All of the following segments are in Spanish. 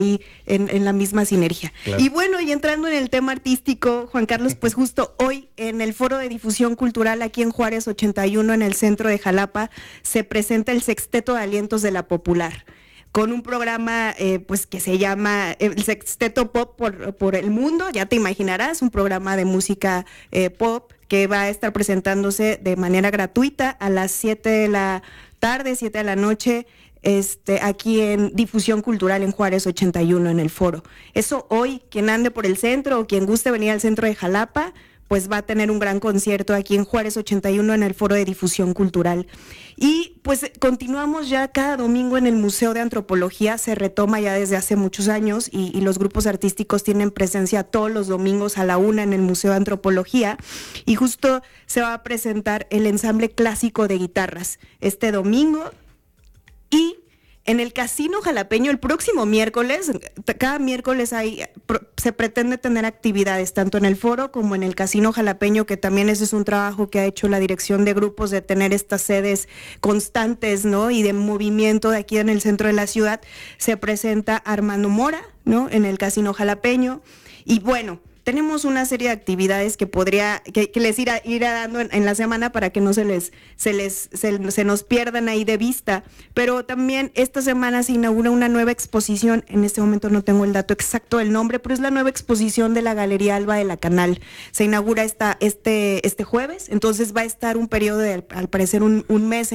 y en la misma sinergia. Claro. Y bueno, y entrando en el tema artístico, Juan Carlos, pues justo hoy en el Foro de Difusión Cultural aquí en Juárez 81, en el centro de Jalapa, se presenta el Sexteto de Alientos de la Popular, con un programa pues que se llama el Sexteto Pop por el Mundo, ya te imaginarás, un programa de música pop que va a estar presentándose de manera gratuita a las 7 de la tarde, 7 de la noche, aquí en Difusión Cultural en Juárez 81 en el Foro. Eso hoy, quien ande por el centro o quien guste venir al centro de Jalapa, pues va a tener un gran concierto aquí en Juárez 81 en el Foro de Difusión Cultural. Y pues continuamos ya cada domingo en el Museo de Antropología, se retoma ya desde hace muchos años y los grupos artísticos tienen presencia todos los domingos a la 1 en el Museo de Antropología, y justo se va a presentar el ensamble clásico de guitarras este domingo. Y en el Casino Jalapeño el próximo miércoles, cada miércoles se pretende tener actividades tanto en el Foro como en el Casino Jalapeño, que también ese es un trabajo que ha hecho la dirección de grupos de tener estas sedes constantes, ¿no? Y de movimiento de aquí en el centro de la ciudad. Se presenta Armando Mora, ¿no? En el Casino Jalapeño. Y bueno, tenemos una serie de actividades que les irá dando en la semana para que no se nos pierdan ahí de vista. Pero también esta semana se inaugura una nueva exposición. En este momento no tengo el dato exacto del nombre, pero es la nueva exposición de la Galería Alba de la Canal. Se inaugura este jueves, entonces va a estar un periodo de, al parecer, un mes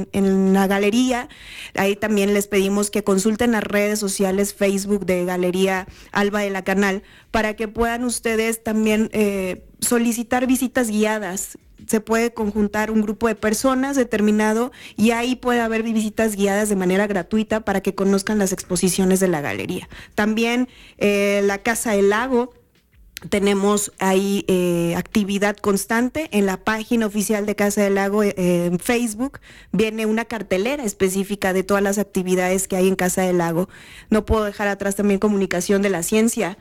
en la galería. Ahí también les pedimos que consulten las redes sociales, Facebook de Galería Alba de la Canal, para que puedan ustedes también solicitar visitas guiadas. Se puede conjuntar un grupo de personas determinado y ahí puede haber visitas guiadas de manera gratuita para que conozcan las exposiciones de la galería. También la Casa del Lago. Tenemos ahí actividad constante en la página oficial de Casa del Lago en Facebook. Viene una cartelera específica de todas las actividades que hay en Casa del Lago. No puedo dejar atrás también Comunicación de la Ciencia.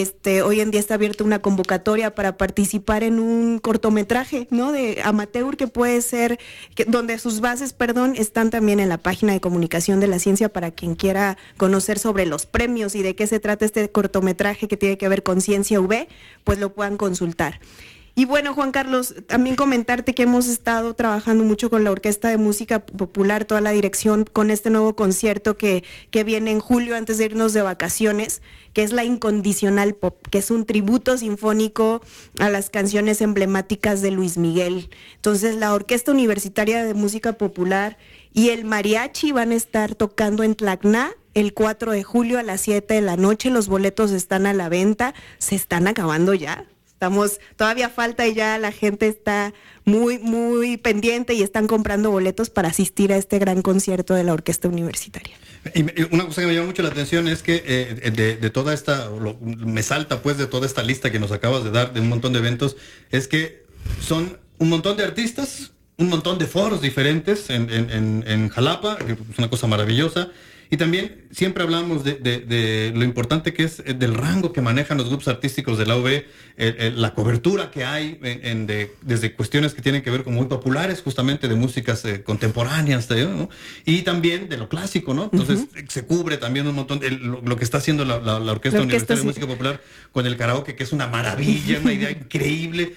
Hoy en día está abierta una convocatoria para participar en un cortometraje, ¿no? De amateur, que puede ser, donde sus bases, están también en la página de Comunicación de la Ciencia, para quien quiera conocer sobre los premios y de qué se trata este cortometraje que tiene que ver con Ciencia V, pues lo puedan consultar. Y bueno, Juan Carlos, también comentarte que hemos estado trabajando mucho con la Orquesta de Música Popular, toda la dirección, con este nuevo concierto que viene en julio antes de irnos de vacaciones, que es la Incondicional Pop, que es un tributo sinfónico a las canciones emblemáticas de Luis Miguel. Entonces, la Orquesta Universitaria de Música Popular y el Mariachi van a estar tocando en Tlacna el 4 de julio a las 7 de la noche. Los boletos están a la venta, se están acabando ya. Todavía falta y ya la gente está muy, muy pendiente y están comprando boletos para asistir a este gran concierto de la Orquesta Universitaria. Y una cosa que me llama mucho la atención es que de toda esta, me salta pues de toda esta lista que nos acabas de dar de un montón de eventos, es que son un montón de artistas, un montón de foros diferentes en Jalapa, que es una cosa maravillosa. Y también siempre hablamos de lo importante que es del rango que manejan los grupos artísticos de la UB, la cobertura que hay desde cuestiones que tienen que ver con muy populares, justamente de músicas contemporáneas, ¿no? Y también de lo clásico, ¿no? Entonces se cubre también un montón lo que está haciendo la Orquesta Universitaria de Música Popular con el karaoke, que es una maravilla, una idea increíble,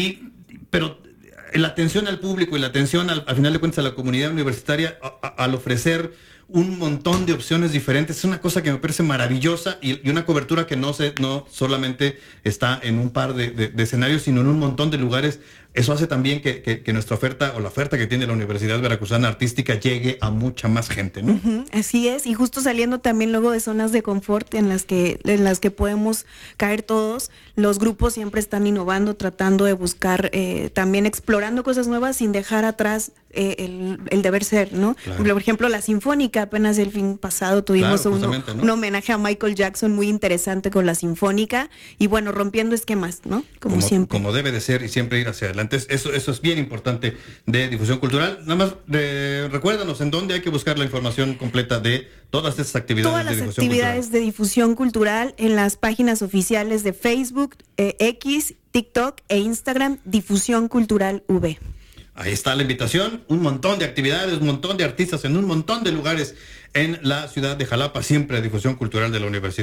pero la atención al público y la atención al final de cuentas a la comunidad universitaria al ofrecer un montón de opciones diferentes, es una cosa que me parece maravillosa, y una cobertura que no solamente está en un par de escenarios, sino en un montón de lugares. Eso hace también que nuestra oferta, o la oferta que tiene la Universidad Veracruzana Artística, llegue a mucha más gente, ¿no? Así es, y justo saliendo también luego de zonas de confort en las que podemos caer todos, los grupos siempre están innovando, tratando de buscar, también explorando cosas nuevas sin dejar atrás el deber ser, ¿no? Claro. Por ejemplo, la Sinfónica, apenas el fin pasado tuvimos un homenaje a Michael Jackson muy interesante con la Sinfónica, y bueno, rompiendo esquemas, ¿no? Como siempre. Como debe de ser, y siempre ir hacia adelante. Eso es bien importante de difusión cultural. Nada más recuérdanos en dónde hay que buscar la información completa de todas estas actividades. Todas las actividades de difusión cultural en las páginas oficiales de Facebook, X, TikTok e Instagram, Difusión Cultural V. Ahí está la invitación, un montón de actividades, un montón de artistas en un montón de lugares en la ciudad de Jalapa, siempre difusión cultural de la universidad.